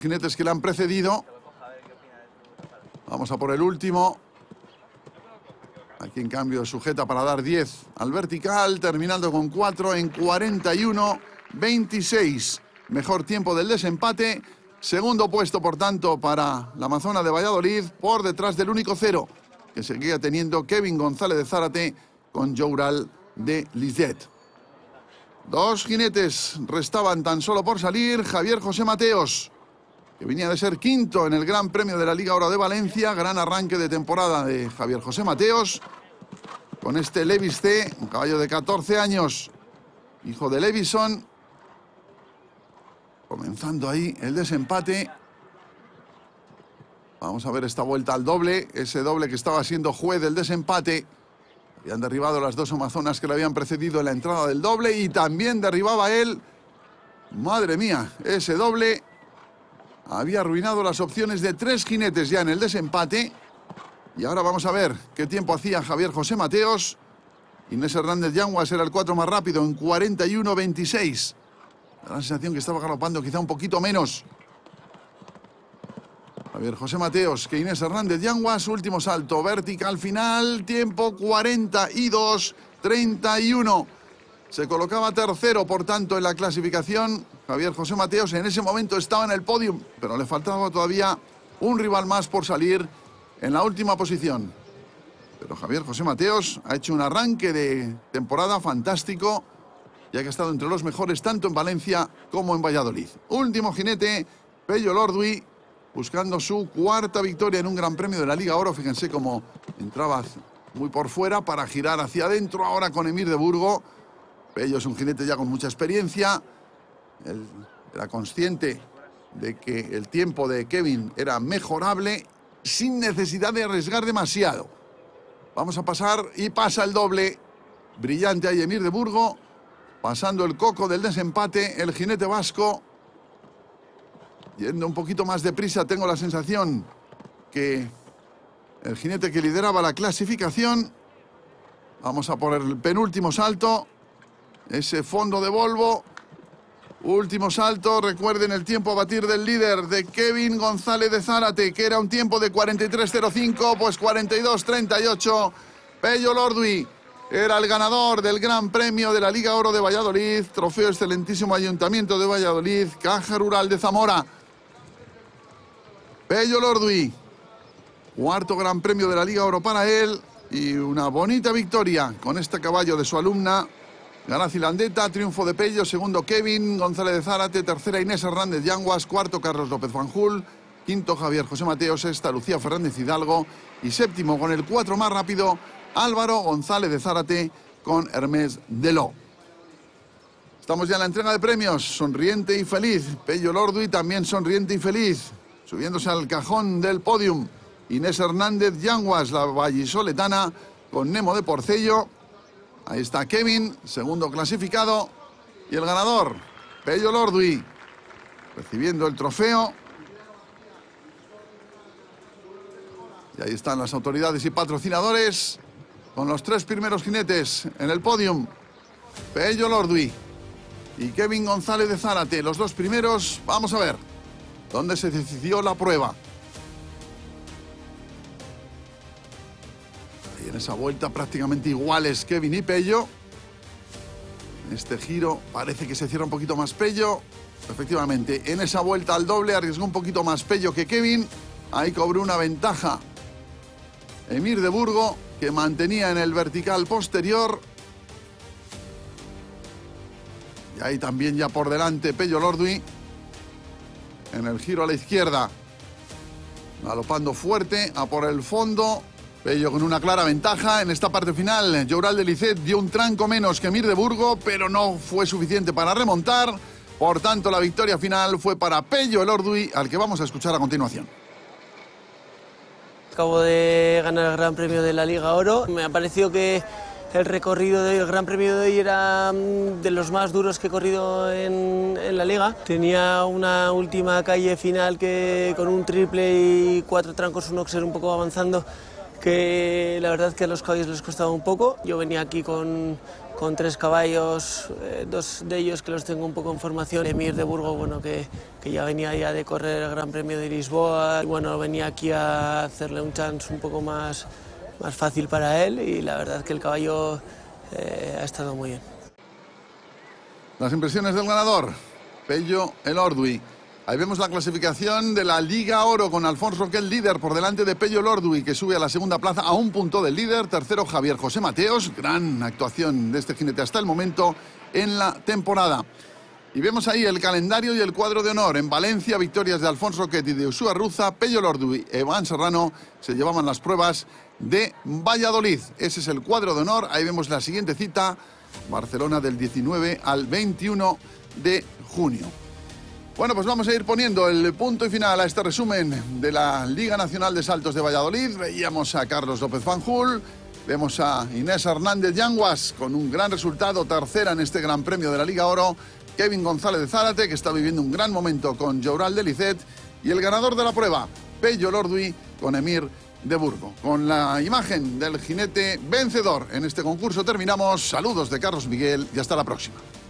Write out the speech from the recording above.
jinetes que le han precedido. Vamos a por el último. Aquí en cambio sujeta para dar 10 al vertical, terminando con 4 en 41-26. Mejor tiempo del desempate. Segundo puesto, por tanto, para la Amazona de Valladolid, por detrás del único 0 que seguía teniendo Kevin González de Zárate con Joural de Lizet. 2 jinetes restaban tan solo por salir. Javier José Mateos, que venía de ser quinto en el Gran Premio de la Liga Oro de Valencia. Gran arranque de temporada de Javier José Mateos con este Levis C, un caballo de 14 años, hijo de Levison. Comenzando ahí el desempate. Vamos a ver esta vuelta al doble, ese doble que estaba siendo juez del desempate. Habían derribado las 2 amazonas que le habían precedido en la entrada del doble y también derribaba él. Madre mía, ese doble había arruinado las opciones de 3 jinetes ya en el desempate. Y ahora vamos a ver qué tiempo hacía Javier José Mateos. Inés Hernández Yanguas era el 4 más rápido en 41-26. Da la sensación que estaba galopando quizá un poquito menos Javier José Mateos que Inés Hernández Yanguas. Último salto vertical final, tiempo 42-31. Se colocaba tercero, por tanto, en la clasificación. Javier José Mateos en ese momento estaba en el podio, pero le faltaba todavía un rival más por salir en la última posición. Pero Javier José Mateos ha hecho un arranque de temporada fantástico, ya que ha estado entre los mejores tanto en Valencia como en Valladolid. Último jinete, Pello Lordui, buscando su 4ª victoria en un Gran Premio de la Liga Oro. Fíjense cómo entraba muy por fuera para girar hacia adentro ahora con Emir de Burgo. Pello es un jinete ya con mucha experiencia. Él era consciente de que el tiempo de Kevin era mejorable sin necesidad de arriesgar demasiado. Vamos a pasar y pasa el doble. Brillante ahí Emir de Burgo. Pasando el coco del desempate, el jinete vasco. Yendo un poquito más deprisa, tengo la sensación que el jinete que lideraba la clasificación. Vamos a por el penúltimo salto. Ese fondo de Volvo. Último salto. Recuerden el tiempo a batir del líder, de Kevin González de Zárate, que era un tiempo de 43.05, pues 42.38. Pello Lordui era el ganador del Gran Premio de la Liga Oro de Valladolid. Trofeo Excelentísimo Ayuntamiento de Valladolid, Caja Rural de Zamora. Pello Lordui, 4º Gran Premio de la Liga Oro para él. Y una bonita victoria con este caballo de su alumna. Gana Cilandeta, triunfo de Pello, segundo Kevin González de Zárate, tercera Inés Hernández Yanguas, cuarto Carlos López Fanjul, quinto Javier José Mateos, sexta Lucía Fernández Hidalgo y séptimo con el 4 más rápido Álvaro González de Zárate con Hermès Deló. Estamos ya en la entrega de premios, sonriente y feliz. Pello Lordui también sonriente y feliz, subiéndose al cajón del podium. Inés Hernández Yanguas, la vallisoletana, con Nemo de Porcello. Ahí está Kevin, segundo clasificado. Y el ganador, Pello Lordui, recibiendo el trofeo. Y ahí están las autoridades y patrocinadores, con los 3 primeros jinetes en el podium. Pello Lordui y Kevin González de Zárate, los 2 primeros. Vamos a ver dónde se decidió la prueba. Ahí en esa vuelta prácticamente iguales Kevin y Pello. En este giro parece que se cierra un poquito más Pello. Efectivamente, en esa vuelta al doble arriesgó un poquito más Pello que Kevin. Ahí cobró una ventaja Emir de Burgo, que mantenía en el vertical posterior. Y ahí también ya por delante Pello Lordui. En el giro a la izquierda, galopando fuerte a por el fondo. Pello con una clara ventaja en esta parte final. Joural de Lizet dio un tranco menos que Emir de Burgo, pero no fue suficiente para remontar. Por tanto, la victoria final fue para Pello Lordui, al que vamos a escuchar a continuación. Acabo de ganar el Gran Premio de la Liga Oro. Me ha parecido que el recorrido del Gran Premio de hoy era de los más duros que he corrido en la Liga. Tenía una última calle final que con un triple y 4 trancos, un oxer un poco avanzando, que la verdad que a los caballos les costaba un poco. Yo venía aquí con con 3 caballos, 2 de ellos que los tengo un poco en formación. Emir de Burgos, bueno, que ya venía ya de correr el Gran Premio de Lisboa, y bueno, venía aquí a hacerle un chance un poco más fácil para él, y la verdad que el caballo ha estado muy bien. Las impresiones del ganador, Pello Elorduy. Ahí vemos la clasificación de la Liga Oro con Alfonso Roquel líder por delante de Pello Elorduy, que sube a la segunda plaza a 1 punto del líder. Tercero, Javier José Mateos. Gran actuación de este jinete hasta el momento en la temporada. Y vemos ahí el calendario y el cuadro de honor. En Valencia, victorias de Alfonso Roquet y de Uxue Ruza. Pello Elorduy e Iván Serrano se llevaban las pruebas de Valladolid. Ese es el cuadro de honor. Ahí vemos la siguiente cita, Barcelona, del 19 al 21 de junio. Bueno, pues vamos a ir poniendo el punto y final a este resumen de la Liga Nacional de Saltos de Valladolid. Veíamos a Carlos López Fanjul, vemos a Inés Hernández Yanguas con un gran resultado, tercera en este Gran Premio de la Liga Oro. Kevin González de Zárate, que está viviendo un gran momento con Joural de Licet. Y el ganador de la prueba, Pello Elorduy, con Emir de Burgos. Con la imagen del jinete vencedor en este concurso terminamos. Saludos de Carlos Miguel y hasta la próxima.